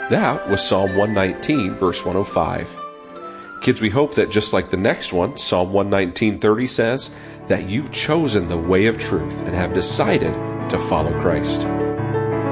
That was Psalm 119, verse 105. Kids, we hope that just like the next one, Psalm 119:30 says, that you've chosen the way of truth and have decided to follow Christ.